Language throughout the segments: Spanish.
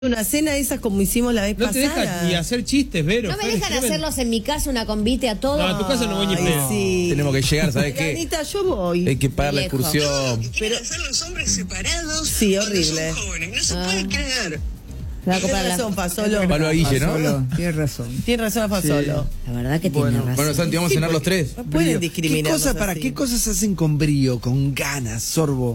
Una cena de esas como hicimos la vez pasada. No te dejan ni hacer chistes, Vero. No me dejan hacerlos en mi casa, una convite a todos. No, a tu casa no voy ni pedo. Sí. Tenemos que llegar, ¿sabes qué? Anita, yo voy. Hay que pagar la excursión. Pero hacer los hombres separados. Sí, horrible. Son jóvenes, no se puede creer. Tienes razón, Fasolo. Palo a Guille, ¿no? Tienes razón. Tienes razón, Fasolo. La verdad que tiene razón. Bueno, Santi, vamos a cenar los tres. No pueden discriminar. ¿Qué cosas hacen con brío, con ganas, Sorbo?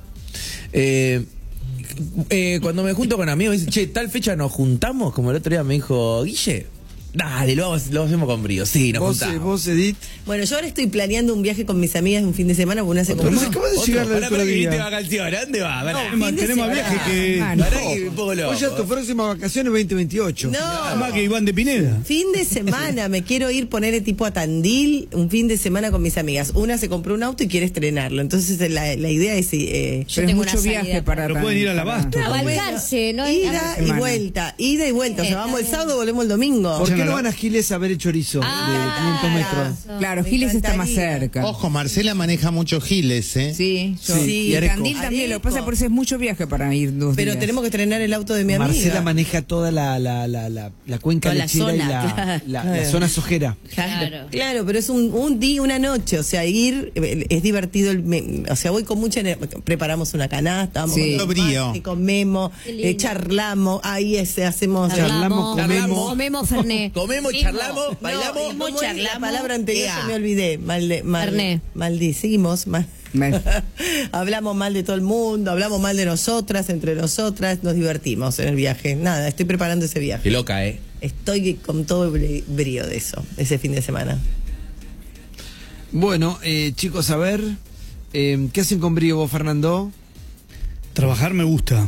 Cuando me junto con amigos, me dicen, che, tal fecha nos juntamos, como el otro día me dijo Guille. Dale, lo hacemos con brío. Sí, nos juntamos. ¿Vos, Edith? Bueno, yo ahora estoy planeando un viaje con mis amigas de un fin de semana, porque una se compró. ¿Cómo de llegar al otro día? ¿De vacaciones? ¿A dónde va? Tenemos viaje que... Un poco loco. Oye, tu próxima vacaciones 2028. No. Además que Iván de Pineda. Fin de semana, me quiero ir poner tipo a Tandil, un fin de semana con mis amigas. Una se compró un auto y quiere estrenarlo. Entonces la idea es... yo tengo mucho viaje para... Pero pueden ir al Abasto. A Balcarce, ¿no? Ida y vuelta. O sea, vamos el sábado, volvemos el domingo. ¿Por qué no van a Giles a ver el chorizo de 500 metros? Claro, Giles está más cerca. Ojo, Marcela maneja mucho Giles, ¿eh? Sí, sí. Y Candil también, lo que pasa por eso es mucho viaje para ir 2 días. Pero tenemos que estrenar el auto de mi amiga. Marcela maneja toda la cuenca lechera y la zona sojera. Claro, pero es un día, una noche, o sea, ir, es divertido, o sea, voy con mucha energía, preparamos una canasta, vamos comemos, charlamos, ahí hacemos... Comemos Fernet. Comemos, charlamos, bailamos, charlamos. La palabra anterior se me olvidé, maldicimos, hablamos mal de todo el mundo, hablamos mal de nosotras, entre nosotras, nos divertimos en el viaje. Nada, estoy preparando ese viaje. Qué loca, Estoy con todo el brío de eso, ese fin de semana. Bueno, chicos, a ver, ¿qué hacen con brío vos, Fernando? Trabajar me gusta.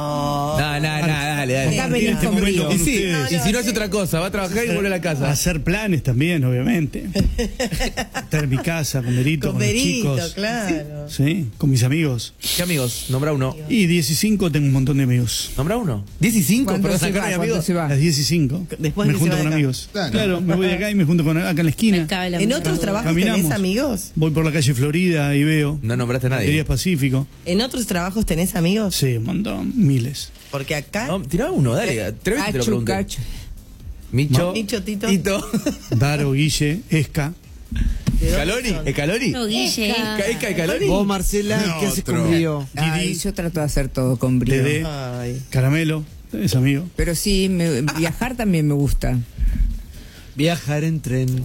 Dale. Y si no hace otra cosa, va a trabajar y vuelve a la casa. Hacer planes también, obviamente. Estar en mi casa, con Berito, con los chicos. Claro. Sí, con mis amigos. ¿Qué amigos? Nombra uno. Y 15 tengo un montón de amigos. ¿Nombra uno? ¿15? ¿Para sacar de amigos? A las 15 Después me junto con amigos. Claro, me voy de acá y me junto con acá en la esquina. ¿En otros trabajos tenés amigos? Voy por la calle Florida y veo. No nombraste a nadie. Baterías Pacífico. ¿En otros trabajos tenés amigos? Sí, un montón, miles. Porque acá... No, tirá uno, dale. Atrévete, te lo pregunté. Micho, Tito. Daro, Guille, Esca. ¿Escaloni? No, Guille. Esca y Caloni. Vos, Marcela, ¿qué haces con brío? Yo trato de hacer todo con brío. Dede, Caramelo, es amigo. Pero sí, viajar también me gusta. Viajar en tren.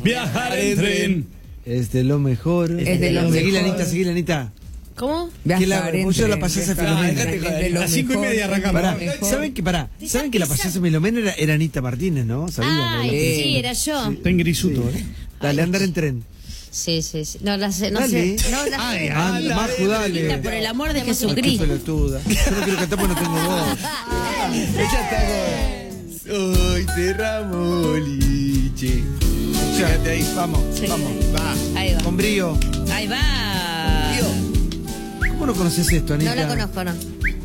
Es de lo mejor. Seguí la Anita. ¿Cómo? Vos ya la pasaste a Filomena. A las 5:30 arrancamos. ¿Saben que la pasaste a Filomena era Anita Martínez, ¿no? ¿Sabían? Sí, era yo. Está en Grisuto, Dale, andar en tren. Sí. No sé. Maju, dale. Por el amor de Qué Jesucristo. pelotuda. Yo no quiero cantar porque no tengo voz. Ella está con... Hoy cerramos liche. Fíjate ahí, vamos. Ahí va. Con brío. Ahí va. ¿Cómo no conoces esto, Anita? No la conozco, no.